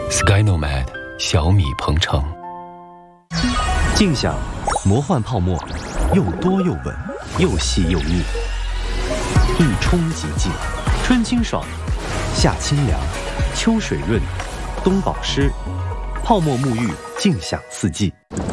Sky Nomad 小米鹏程。 静享魔幻泡沫，又多又稳，又细又密，一冲即净，春清爽，夏清凉，秋水润，冬保湿，泡沫沐浴，静享四季。